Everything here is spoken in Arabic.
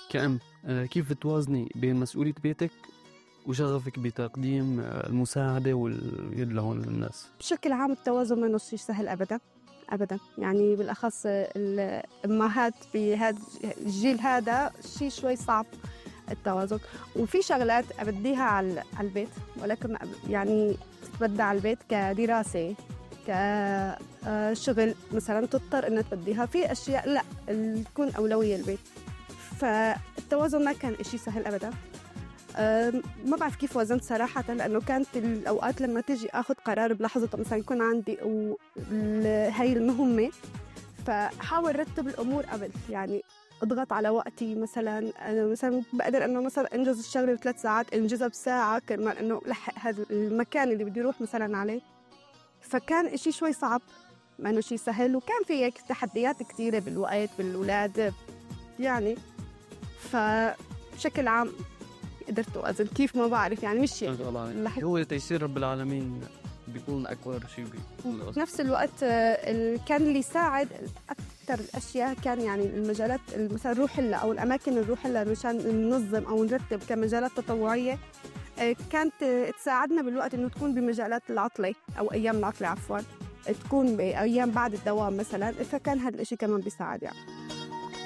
كأم كيف بتوازني بين مسؤولية بيتك وشغفك بتقديم المساعدة واليد لهون للناس؟ بشكل عام التوازن منه شيء سهل أبدا أبدا، يعني بالأخص الأمهات بهذا الجيل هذا شيء شوي صعب التوازن. وفي شغلات أبديها على البيت، ولكن يعني تتبدى على البيت كدراسة كشغل مثلا تضطر إنها تبديها في أشياء لا تكون أولوية البيت. فالتوازن ما كان إشي سهل أبدا. ما بعرف كيف وزنت صراحة، لأنه كانت الأوقات لما تيجي أخذ قرار بلحظة مثلا يكون عندي هاي المهمة، فحاول رتب الأمور قبل، يعني اضغط على وقتي. مثلا أنا مثلا بقدر إنه مثلا أنجز الشغلة ب3 ساعات أنجزها بساعة كرمال إنه لحق هذا المكان اللي بدي أروح مثلا عليه. فكان إشي شوي صعب، ما إنه شي سهل، وكان في هيك تحديات كتيرة بالوقت بالأولاد يعني. فبشكل عام قدرت أوازن كيف ما بعرف، يعني مش هو تيسير رب العالمين بيكون أكبر شيء في نفس الوقت كان اللي يساعد أكثر الأشياء كان يعني المجالات مثلا نروح لها أو الأماكن نروح لها مشان ننظم أو نرتب كمجالات تطوعية. كانت تساعدنا بالوقت إنه تكون بمجالات العطلة أو أيام العطلة عفوا، تكون بأيام بعد الدوام مثلا، فكان هذا الإشي كمان بيساعد يعني.